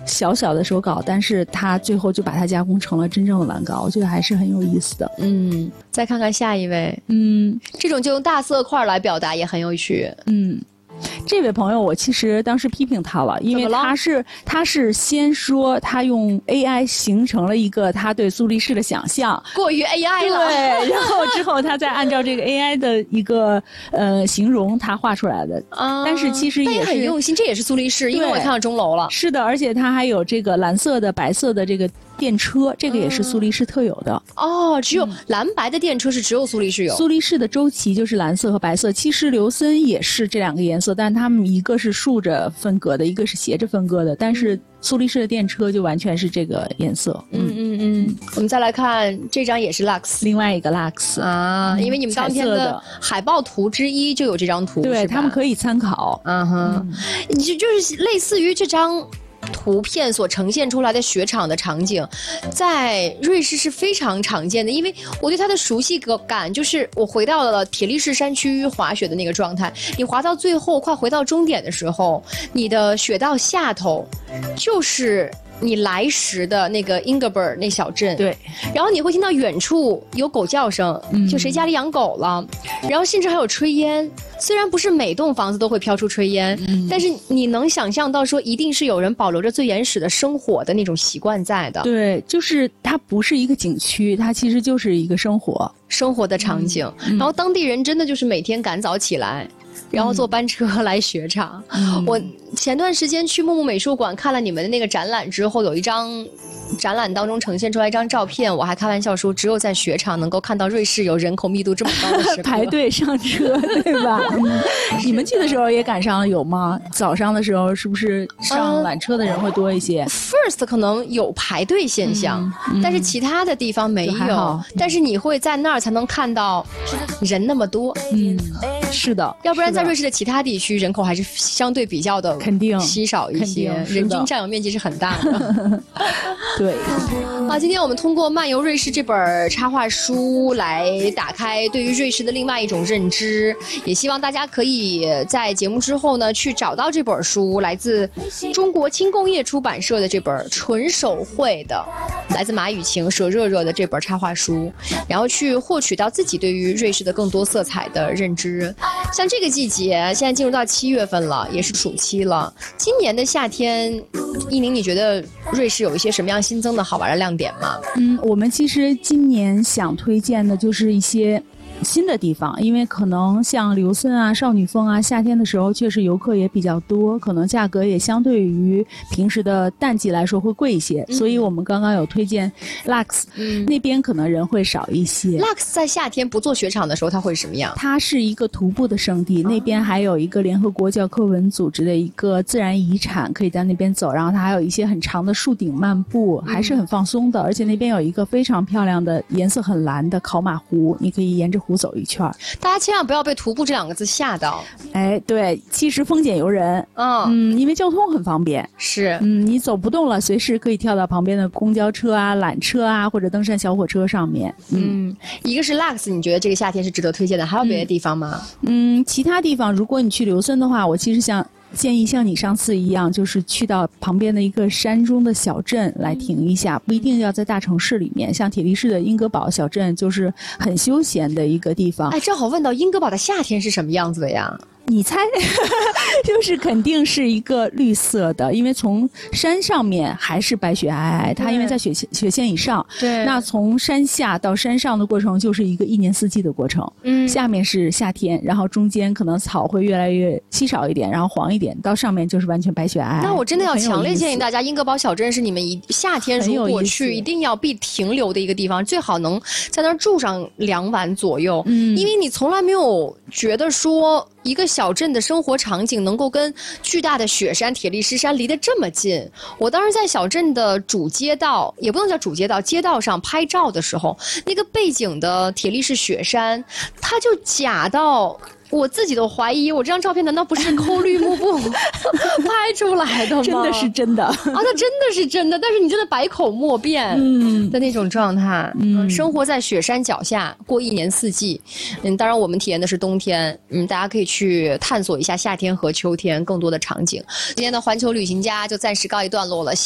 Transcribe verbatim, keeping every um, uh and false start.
小小的手稿，但是他最后就把它加工成了真正的完稿，我觉得还是很有意思的。 嗯，再看看下一位， 嗯， 这种就用大色块来表达也很有趣。 嗯。这位朋友，我其实当时批评他了，因为他是他是先说他用 A I 形成了一个他对苏黎世的想象， 过于 A I 了。 对，然后之后他再按照这个 A I 的一个呃形容，他画出来的。啊，但是其实也是很用心，这也是苏黎世，因为我看到钟楼了。 是的，而且他还有这个蓝色的、白色的这个电车，这个也是苏黎世特有的。 嗯、哦，只有蓝白的电车是只有苏黎世有。 苏黎世的周旗就是蓝色和白色，其实刘森也是这两个颜色。但他们一个是竖着分割的，一个是斜着分割的，但是苏黎世的电车就完全是这个颜色。 嗯嗯嗯。我们再来看这张也是 Lux， 另外一个 Lux 啊，因为你们当天的海报图之一就有这张图， 对他们可以参考。 嗯哼，你就就是类似于这张图片所呈现出来的雪场的场景，在瑞士是非常常见的，因为我对它的熟悉感就是我回到了铁力士山区滑雪的那个状态，你滑到最后快回到终点的时候，你的雪道下头就是你来时的那个 Ingeberg 那小镇， 对， 然后你会听到远处有狗叫声，嗯、就谁家里养狗了，然后甚至还有炊烟。虽然不是每栋房子都会飘出炊烟，嗯、但是你能想象到说，一定是有人保留着最原始的生活的那种习惯在的。 对，就是它不是一个景区，它其实就是一个生活生活的场景。嗯、然后当地人真的就是每天赶早起来。然后坐班车来雪场。嗯、我前段时间去木木美术馆看了你们的那个展览之后，有一张展览当中呈现出来一张照片，我还开玩笑说，只有在雪场能够看到瑞士有人口密度这么高的时刻。 排队上车，对吧？嗯、你们去的时候也赶上了有吗？早上的时候是不是上缆车的人会多一些、 嗯、？First 可能有排队现象、嗯嗯，但是其他的地方没有。但是你会在那儿才能看到人那么多。 嗯，是的。 要不然在瑞士的其他地区人口还是相对比较的肯定稀少一些，人均占有面积是很大的。 对。 好，今天我们通过《漫游瑞士》这本插画书来打开对于瑞士的另外一种认知，也希望大家可以在节目之后呢去找到这本书，来自中国轻工业出版社的这本纯手绘的，来自马雨晴、佘热热的这本插画书，然后去获取到自己对于瑞士的更多色彩的认知。像这个季节，现在进入到七月份了，也是暑期了。今年的夏天，一宁，你觉得瑞士有一些什么样新增的好玩的亮点吗？ 嗯，我们其实今年想推荐的就是一些新的地方，因为可能像刘森啊、少女峰啊，夏天的时候确实游客也比较多，可能价格也相对于平时的淡季来说会贵一些、嗯、所以我们刚刚有推荐 Lux、嗯、那边可能人会少一些。 Lux 在夏天不做雪场的时候它会什么样？ 它是一个徒步的圣地、哦、那边还有一个联合国教科文组织的一个自然遗产，可以在那边走，然后它还有一些很长的树顶漫步、嗯、还是很放松的，而且那边有一个非常漂亮的颜色很蓝的考马湖，你可以沿着湖走一圈。 大家千万不要被徒步这两个字吓到。 哎，对，其实丰俭由人。嗯嗯，因为交通很方便。 是， 嗯，你走不动了，随时可以跳到旁边的公交车啊、缆车啊，或者登山小火车上面。 嗯，嗯一个是 Lux， 你觉得这个夏天是值得推荐的？还有别的地方吗？ 嗯，嗯其他地方，如果你去刘森的话，我其实想。建议像你上次一样，就是去到旁边的一个山中的小镇来停一下，不一定要在大城市里面。像铁力士的英格堡小镇就是很休闲的一个地方。 哎，正好问到英格堡的夏天是什么样子的呀？ 你猜就是肯定是一个绿色的，因为从山上面还是白雪皑皑，它因为在雪雪线以上， 对， 那从山下到山上的过程就是一个一年四季的过程。嗯，下面是夏天，然后中间可能草会越来越稀少一点，然后黄一点，到上面就是完全白雪皑皑。 那我真的要强烈建议大家，英格堡小镇是你们一夏天如果去一定要必停留的一个地方，最好能在那儿住上两晚左右。嗯，因为你从来没有觉得说一个小镇的生活场景能够跟巨大的雪山铁力士山离得这么近。我当时在小镇的主街道，也不能叫主街道，街道上拍照的时候，那个背景的铁力士雪山，它就假到我自己都怀疑，我这张照片难道不是抠绿幕布拍出来的吗？ 真的是真的啊， 它真的是真的，但是你真的百口莫辩的那种状态。嗯，生活在雪山脚下，过一年四季。嗯，当然我们体验的是冬天。嗯，大家可以去探索一下夏天和秋天更多的场景。今天的环球旅行家就暂时告一段落了。